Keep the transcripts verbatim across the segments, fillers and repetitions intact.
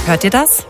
Hört ihr das?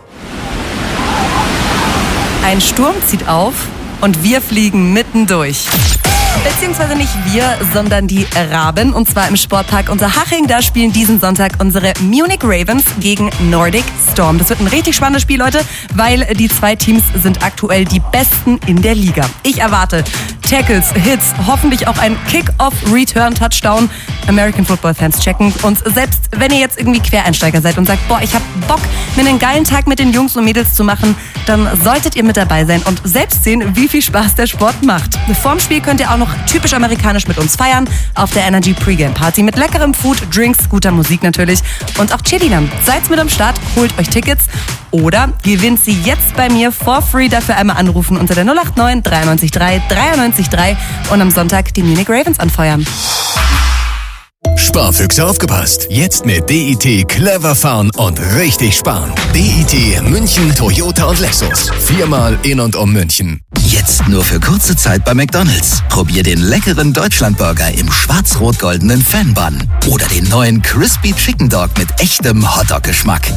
Ein Sturm zieht auf und wir fliegen mittendurch. Beziehungsweise nicht wir, sondern die Raben. Und zwar im Sportpark Unterhaching. Da spielen diesen Sonntag unsere Munich Ravens gegen Nordic Storm. Das wird ein richtig spannendes Spiel, Leute, weil die zwei Teams sind aktuell die besten in der Liga. Ich erwarte Tackles, Hits, hoffentlich auch ein Kick-Off-Return-Touchdown. American Football-Fans checken. Und selbst wenn ihr jetzt irgendwie Quereinsteiger seid und sagt, boah, ich hab Bock, mir einen geilen Tag mit den Jungs und Mädels zu machen, dann solltet ihr mit dabei sein und selbst sehen, wie viel Spaß der Sport macht. Vorm Spiel könnt ihr auch noch typisch amerikanisch mit uns feiern auf der Energy Pre-Game Party mit leckerem Food, Drinks, guter Musik natürlich und auch Cheerleadern. Seid mit am Start, holt euch Tickets oder gewinnt sie jetzt bei mir for free. Dafür einmal anrufen unter der null acht neun dreiundneunzig drei dreiundneunzig drei und am Sonntag die Munich Ravens anfeuern. Sparfüchse aufgepasst. Jetzt mit D I T clever fahren und richtig sparen. D I T München, Toyota und Lexus. Viermal in und um München. Jetzt nur für kurze Zeit bei McDonald's. Probier den leckeren Deutschlandburger im schwarz-rot-goldenen Fan-Bun. Oder den neuen Crispy Chicken Dog mit echtem Hotdog-Geschmack.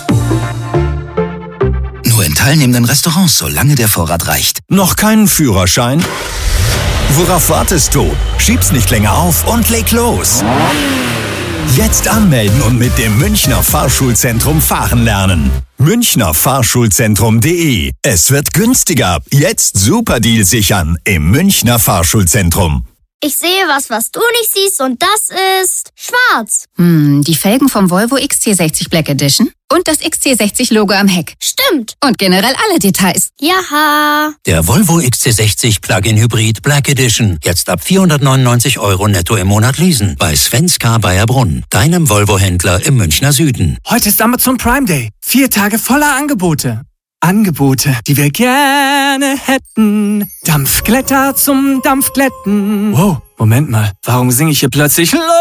Nur in teilnehmenden Restaurants, solange der Vorrat reicht. Noch keinen Führerschein? Worauf wartest du? Schieb's nicht länger auf und leg los. Jetzt anmelden und mit dem Münchner Fahrschulzentrum fahren lernen. Münchner Fahrschulzentrum punkt de. Es wird günstiger. Jetzt Superdeal sichern im Münchner Fahrschulzentrum. Ich sehe was, was du nicht siehst, und das ist schwarz. Hm, die Felgen vom Volvo X C sechzig Black Edition und das X C sechzig Logo am Heck. Stimmt. Und generell alle Details. Jaha. Der Volvo X C sechzig Plug-in Hybrid Black Edition. Jetzt ab vierhundertneunundneunzig Euro netto im Monat leasen. Bei Svenska Bayerbrunn, deinem Volvo-Händler im Münchner Süden. Heute ist Amazon Prime Day. Vier Tage voller Angebote. Angebote, die wir gerne hätten. Dampfglätter zum Dampfglätten. Wow, Moment mal. Warum singe ich hier plötzlich